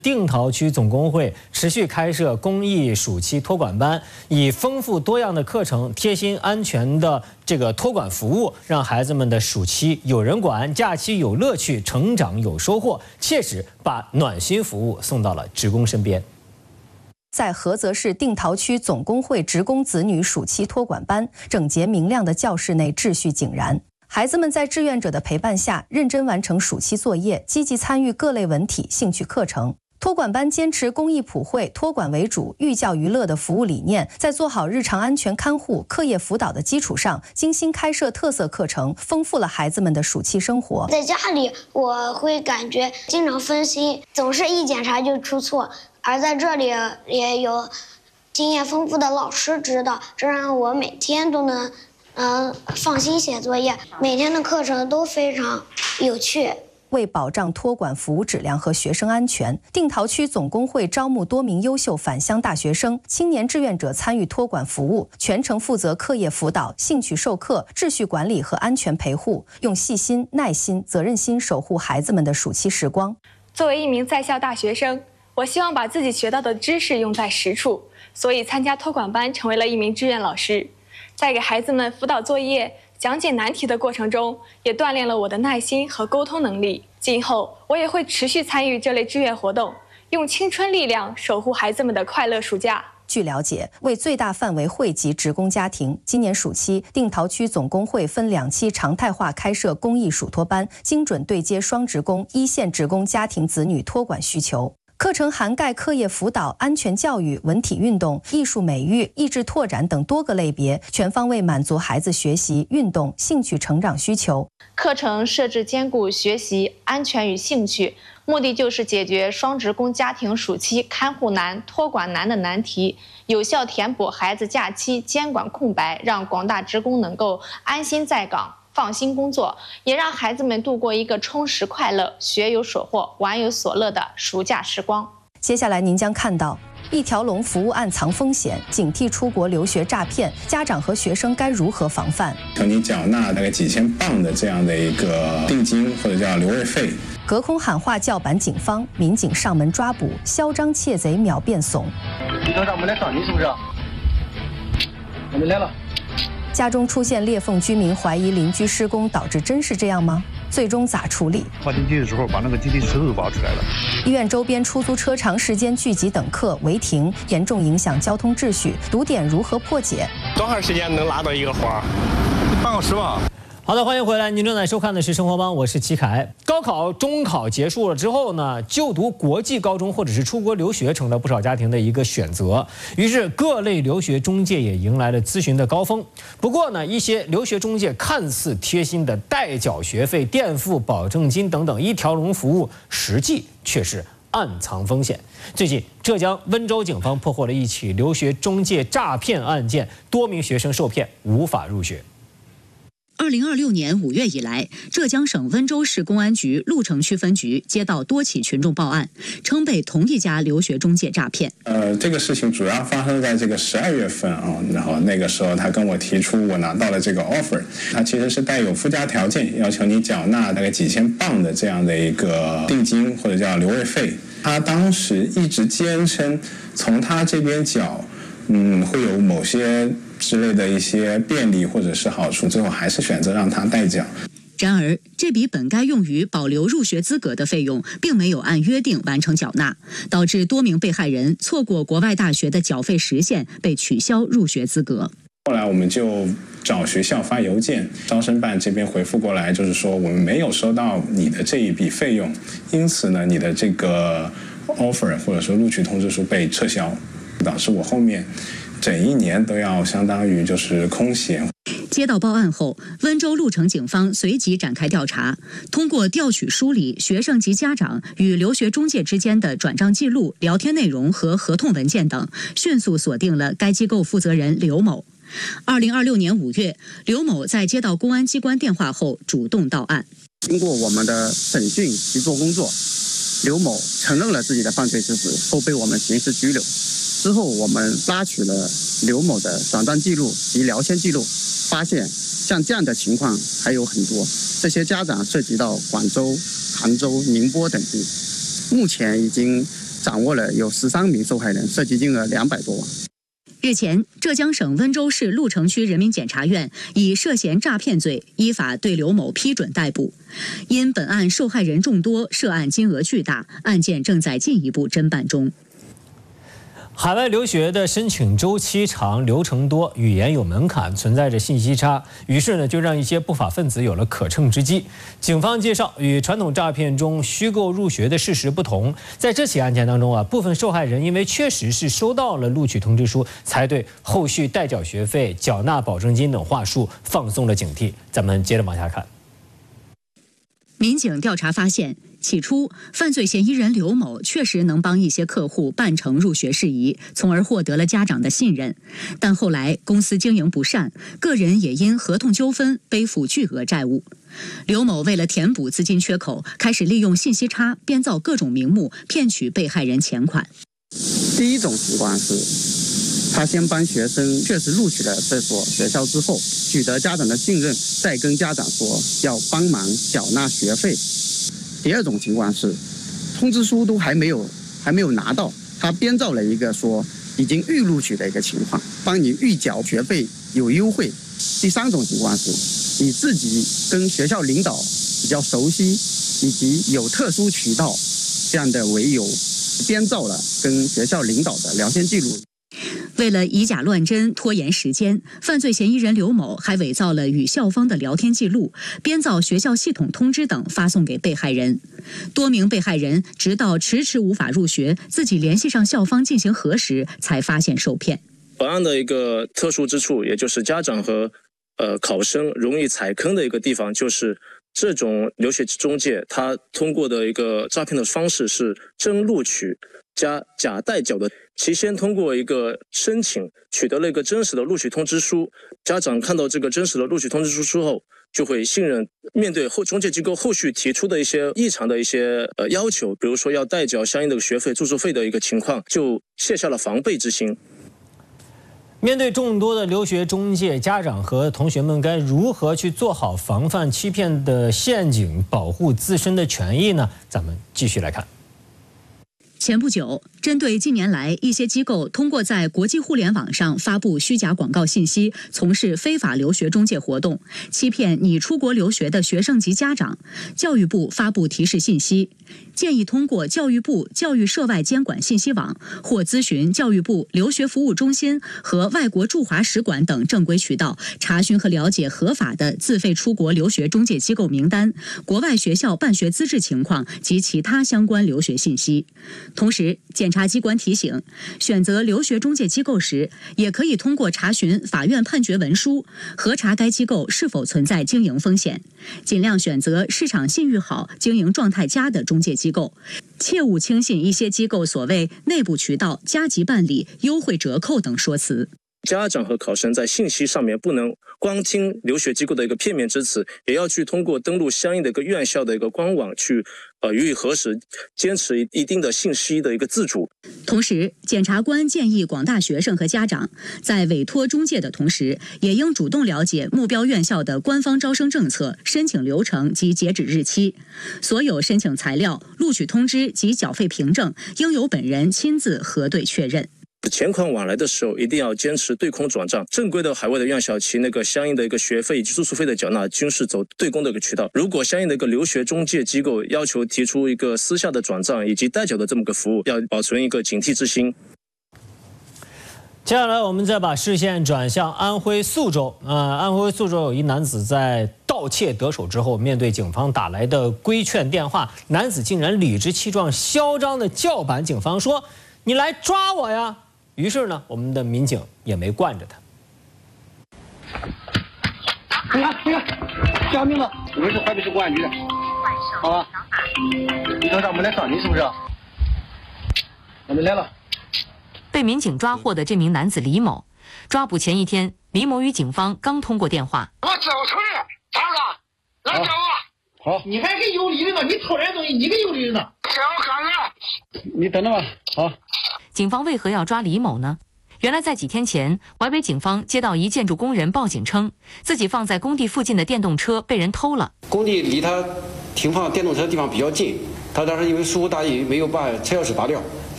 定陶区总工会持续开设公益暑期托管班，以丰富多样的课程、贴心安全的托管服务，让孩子们的暑期有人管，假期有乐趣，成长有收获，切实把暖心服务送到了职工身边。 在菏泽市定陶区总工会职工子女暑期托管班，整洁明亮的教室内秩序井然。孩子们在志愿者的陪伴下，认真完成暑期作业，积极参与各类文体兴趣课程。托管班坚持公益普惠、托管为主、寓教于乐的服务理念，在做好日常安全看护、课业辅导的基础上，精心开设特色课程，丰富了孩子们的暑期生活。 在家里，我会感觉经常分心，总是一检查就出错，而在这里也有经验丰富的老师指导，这让我每天都能放心写作业，每天的课程都非常有趣。 为保障托管服务质量和学生安全，定陶区总工会招募多名优秀返乡大学生、青年志愿者参与托管服务，全程负责课业辅导、兴趣授课、秩序管理和安全陪护，用细心、耐心、责任心守护孩子们的暑期时光。 作为一名在校大学生，我希望把自己学到的知识用在实处，所以参加托管班成为了一名志愿老师。在给孩子们辅导作业、讲解难题的过程中，也锻炼了我的耐心和沟通能力。今后我也会持续参与这类志愿活动，用青春力量守护孩子们的快乐暑假。 据了解，为最大范围惠及职工家庭，今年暑期定陶区总工会分2期常态化开设公益暑托班，精准对接双职工、一线职工家庭子女托管需求。课程涵盖课业辅导、安全教育、文体运动、艺术美育、益智拓展等多个类别，全方位满足孩子学习、运动、兴趣成长需求。 课程设置兼顾学习、安全与兴趣，目的就是解决双职工家庭暑期看护难、托管难的难题，有效填补孩子假期监管空白，让广大职工能够安心在岗、放心工作，也让孩子们度过一个充实快乐、学有所获、玩有所乐的暑假时光。 接下来您将看到一条龙服务暗藏风险，警惕出国留学诈骗，家长和学生该如何防范？ 求你缴纳大概几千镑的这样的一个定金或者叫留位费。 隔空喊话叫板警方，民警上门抓捕，嚣张窃贼秒变怂。 等下我们来找你是不是？我们来了。 家中出现裂缝，居民怀疑邻居施工导致，真是这样吗？最终咋处理？ 发电机的时候把那个基地石头挖出来了。 医院周边出租车长时间聚集等客违停，严重影响交通秩序，堵点如何破解？ 多长时间能拉到一个活？ 半小时吧。 好的，欢迎回来，您正在收看的是生活帮，我是齐凯。高考、中考结束了之后呢，就读国际高中或者是出国留学成了不少家庭的一个选择。于是各类留学中介也迎来了咨询的高峰。不过呢，一些留学中介看似贴心的代缴学费、垫付保证金等等一条龙服务，实际却是暗藏风险。最近，浙江温州警方破获了一起留学中介诈骗案件，多名学生受骗无法入学。 2026年5月以来，浙江省温州市公安局鹿城区分局接到多起群众报案，称被同一家留学中介诈骗。 这个事情主要发生在这个12月份啊，然后那个时候他跟我提出我拿到了这个 offer， 他其实是带有附加条件，要求你缴纳大概几千镑的这样的一个定金或者叫留位费。他当时一直坚称从他这边缴，会有某些之类的一些便利或者是好处，最后还是选择让他代缴。 然而，这笔本该用于保留入学资格的费用，并没有按约定完成缴纳，导致多名被害人错过国外大学的缴费时限，被取消入学资格。 后来我们就找学校发邮件，招生办这边回复过来，就是说我们没有收到你的这一笔费用，因此呢，你的这个 offer 或者说录取通知书被撤销，导致我后面整1年都要相当于就是空闲。 接到报案后，温州鹿城警方随即展开调查，通过调取梳理学生及家长与留学中介之间的转账记录、聊天内容和合同文件等，迅速锁定了该机构负责人刘某。2026年5月，刘某在接到公安机关电话后主动到案。 经过我们的审讯协作工作，刘某承认了自己的犯罪事实，后被我们刑事拘留。之后，我们拉取了刘某的转账记录及聊天记录，发现像这样的情况还有很多。这些家长涉及到广州、杭州、宁波等地，目前已经掌握了有13名受害人，涉及金额200多万。 日前，浙江省温州市鹿城区人民检察院以涉嫌诈骗罪依法对刘某批准逮捕。因本案受害人众多，涉案金额巨大，案件正在进一步侦办中。 海外留学的申请周期长、流程多、语言有门槛，存在着信息差，于是呢，就让一些不法分子有了可乘之机。警方介绍，与传统诈骗中虚构入学的事实不同，在这起案件当中部分受害人因为确实是收到了录取通知书，才对后续代缴学费、缴纳保证金等话术放松了警惕。咱们接着往下看。 民警调查发现，起初犯罪嫌疑人刘某确实能帮一些客户办成入学事宜，从而获得了家长的信任。但后来公司经营不善，个人也因合同纠纷背负巨额债务。刘某为了填补资金缺口，开始利用信息差编造各种名目，骗取被害人钱款。 第一种情况是，他先帮学生确实录取了这所学校之后，取得家长的信任，再跟家长说要帮忙缴纳学费。第二种情况是，通知书都还没有拿到，他编造了一个说已经预录取的一个情况，帮你预缴学费有优惠。第三种情况是，你自己跟学校领导比较熟悉，以及有特殊渠道这样的为由，编造了跟学校领导的聊天记录。 为了以假乱真、拖延时间，犯罪嫌疑人刘某还伪造了与校方的聊天记录，编造学校系统通知等发送给被害人。多名被害人直到迟迟无法入学，自己联系上校方进行核实，才发现受骗。 本案的一个特殊之处，也就是家长和考生容易踩坑的一个地方，就是这种留学中介他通过的一个诈骗的方式是真录取加假代缴的。其先通过一个申请取得了一个真实的录取通知书，家长看到这个真实的录取通知书之后，就会信任，面对中介机构后续提出的一些异常的一些要求，比如说要代缴相应的学费、住宿费的一个情况，就卸下了防备之心。 面对众多的留学中介，家长和同学们该如何去做好防范欺骗的陷阱，保护自身的权益呢？咱们继续来看。 前不久，针对近年来一些机构通过在国际互联网上发布虚假广告信息，从事非法留学中介活动，欺骗拟出国留学的学生及家长，教育部发布提示信息，建议通过教育部教育涉外监管信息网或咨询教育部留学服务中心和外国驻华使馆等正规渠道，查询和了解合法的自费出国留学中介机构名单、国外学校办学资质情况及其他相关留学信息。同时，检察机关提醒，选择留学中介机构时，也可以通过查询法院判决文书，核查该机构是否存在经营风险，尽量选择市场信誉好、经营状态佳的中介机构，切勿轻信一些机构所谓内部渠道、加急办理、优惠折扣等说辞。 家长和考生在信息上面不能光听留学机构的一个片面之词，也要去通过登录相应的一个院校的一个官网去予以核实，坚持一定的信息的一个自主。 同时，检察官建议广大学生和家长在委托中介的同时，也应主动了解目标院校的官方招生政策、申请流程及截止日期。所有申请材料、录取通知及缴费凭证应由本人亲自核对确认。 钱款往来的时候，一定要坚持对空转账。正规的海外的院校，其那个相应的一个学费以及住宿费的缴纳，均是走对公的一个渠道。如果相应的一个留学中介机构要求提出一个私下的转账以及代缴的这么个服务，要保存一个警惕之心。 接下来，我们再把视线转向安徽宿州。安徽宿州有一男子在盗窃得手之后，面对警方打来的规劝电话，男子竟然理直气壮、嚣张地叫板警方说：“你来抓我呀！”于是呢，我们的民警也没惯着他。 你看，要命了！我们是淮北市公安局的，好吧？你等下我们来找你是不是？我们来了。 被民警抓获的这名男子李某，抓捕前一天，李某与警方刚通过电话。 我承认，咋了？来找我。好，你还跟有理的呢？你偷人东西，你跟有理的呢？谁我看看。你等着吧。好。 警方为何要抓李某呢？原来在几天前，淮北警方接到一建筑工人报警称，自己放在工地附近的电动车被人偷了。 工地离他停放电动车的地方比较近，他当时因为疏忽大意没有把车钥匙拔掉，